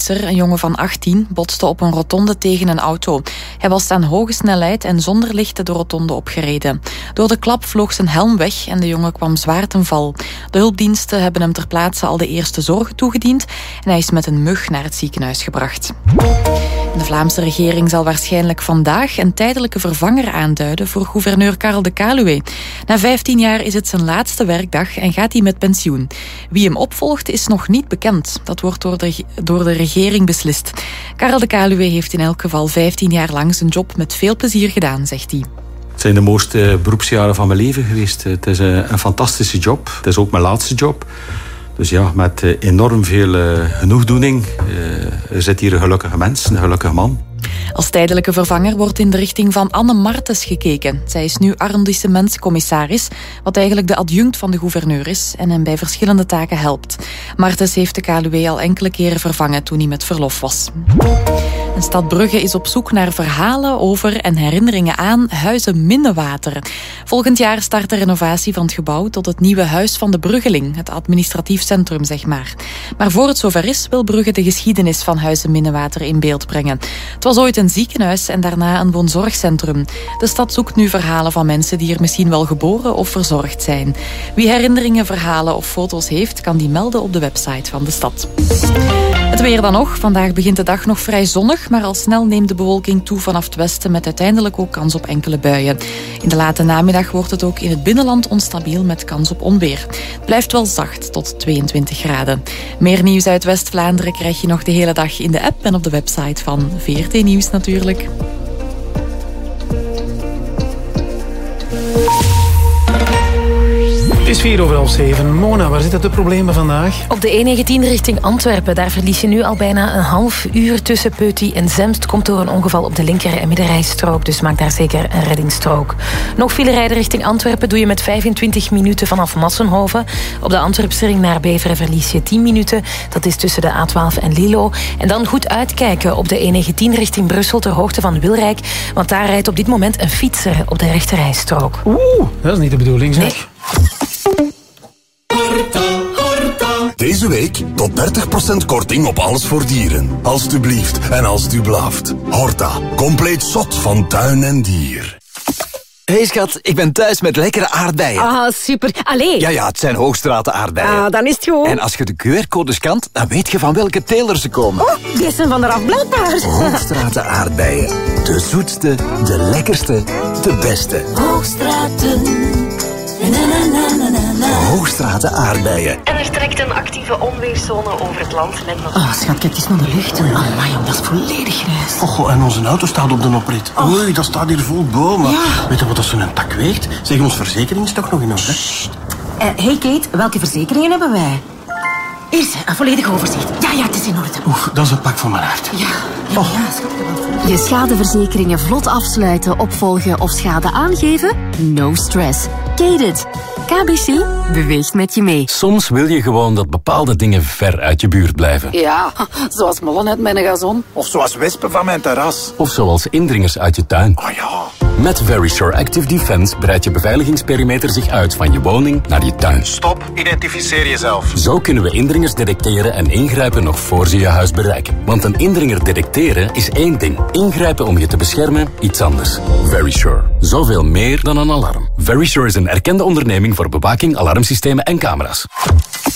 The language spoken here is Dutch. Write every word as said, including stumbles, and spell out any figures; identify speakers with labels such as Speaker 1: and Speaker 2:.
Speaker 1: fietser, een jongen van achttien, botste op een rotonde tegen een auto. Hij was aan hoge snelheid en zonder lichten de rotonde opgereden. Door de klap vloog zijn helm weg en de jongen kwam zwaar ten val. De hulpdiensten hebben hem ter plaatse al de eerste zorgen toegediend en hij is met een mug naar het ziekenhuis gebracht. De Vlaamse regering zal waarschijnlijk vandaag een tijdelijke vervanger aanduiden voor gouverneur Karel de Kaluwe. Na vijftien jaar is het zijn laatste werkdag en gaat hij met pensioen. Wie hem opvolgt is nog niet bekend. Dat wordt door de, door de regering beslist. Karel de Kaluwe heeft in elk geval vijftien jaar lang zijn job met veel plezier gedaan, zegt hij.
Speaker 2: Het zijn de mooiste beroepsjaren van mijn leven geweest. Het is een, een fantastische job. Het is ook mijn laatste job. Dus ja, met enorm veel uh, genoegdoening. Uh, er zit hier een gelukkige mens, een gelukkige man.
Speaker 1: Als tijdelijke vervanger wordt in de richting van Anne Martens gekeken. Zij is nu arrondissementscommissaris, wat eigenlijk de adjunct van de gouverneur is en hem bij verschillende taken helpt. Martens heeft de Kaluwe al enkele keren vervangen toen hij met verlof was. En Stad Brugge is op zoek naar verhalen over en herinneringen aan Huizen Minnewater. Volgend jaar start de renovatie van het gebouw tot het nieuwe Huis van de Bruggeling, het administratief centrum, zeg maar. Maar voor het zover is, wil Brugge de geschiedenis van Huizen Minnewater in beeld brengen. Het was ooit een ziekenhuis en daarna een woonzorgcentrum. De stad zoekt nu verhalen van mensen die er misschien wel geboren of verzorgd zijn. Wie herinneringen, verhalen of foto's heeft, kan die melden op de website van de stad. Het weer dan nog. Vandaag begint de dag nog vrij zonnig, maar al snel neemt de bewolking toe vanaf het westen met uiteindelijk ook kans op enkele buien. In de late namiddag wordt het ook in het binnenland onstabiel met kans op onweer. Het blijft wel zacht tot tweeëntwintig graden. Meer nieuws uit West-Vlaanderen krijg je nog de hele dag in de app en op de website van V R T Nieuws natuurlijk.
Speaker 3: Het is vier over half zeven. Mona, waar zitten de problemen vandaag?
Speaker 4: Op de E negentien richting Antwerpen. Daar verlies je nu al bijna een half uur tussen Peuty en Zemst. Komt door een ongeval op de linker- en middenrijstrook. Dus maak daar zeker een reddingsstrook. Nog file rijden richting Antwerpen doe je met vijfentwintig minuten vanaf Massenhoven. Op de Antwerpsring naar Beveren verlies je tien minuten. Dat is tussen de A twaalf en Lilo. En dan goed uitkijken op de E negentien richting Brussel ter hoogte van Wilrijk. Want daar rijdt op dit moment een fietser op de rechterrijstrook.
Speaker 3: Oeh, dat is niet de bedoeling, zeg.
Speaker 4: Nee.
Speaker 5: Deze week tot dertig procent korting op alles voor dieren. Alsjeblieft en als u blaft. Horta, compleet zot van tuin en dier.
Speaker 6: Hey schat, ik ben thuis met lekkere aardbeien.
Speaker 7: Ah, super. Allee.
Speaker 6: Ja, ja, het zijn Hoogstraten aardbeien.
Speaker 7: Ah, dan is het goed.
Speaker 6: En als je de Q R-code scant, dan weet je van welke teler ze komen.
Speaker 7: Oh, die zijn van de afblijkbaar.
Speaker 6: Hoogstraten aardbeien. De zoetste, de lekkerste, de beste.
Speaker 8: Hoogstraten. Na, na, na, na, na, na.
Speaker 6: Hoogstraten aardbeien.
Speaker 9: En er trekt een actieve onweerszone over het land met nog...
Speaker 7: Oh, schat, kijk eens naar de lucht. Amai, jong, dat is volledig grijs.
Speaker 10: Och, en onze auto staat op de oprit.
Speaker 7: Oh.
Speaker 10: Oei, dat staat hier vol bomen.
Speaker 7: Ja.
Speaker 10: Weet je wat dat zo'n tak weegt? Zeg, ons verzekering is toch nog in orde?
Speaker 7: Uh, hey Kate, welke verzekeringen hebben wij? Hier is een volledig overzicht. Ja, ja, het is in orde.
Speaker 10: Oeh, dat is een pak van mijn hart.
Speaker 7: Ja, ja,
Speaker 10: Oh.
Speaker 7: ja, schat.
Speaker 11: Je schadeverzekeringen vlot afsluiten, opvolgen of schade aangeven? No stress. Kate-it. K B C beweegt met je mee.
Speaker 12: Soms wil je gewoon dat bepaalde dingen ver uit je buurt blijven.
Speaker 7: Ja, zoals mollen uit mijn gazon.
Speaker 10: Of zoals wespen van mijn terras.
Speaker 12: Of zoals indringers uit je tuin.
Speaker 10: Oh ja.
Speaker 12: Met Verisure Active Defense breidt je beveiligingsperimeter zich uit van je woning naar je tuin.
Speaker 10: Stop, identificeer jezelf.
Speaker 12: Zo kunnen we indringers detecteren en ingrijpen nog voor ze je huis bereiken. Want een indringer detecteren is één ding. Ingrijpen om je te beschermen, iets anders. Verisure. Zoveel meer dan een alarm. Verisure is een erkende onderneming voor bewaking, alarmsystemen en camera's.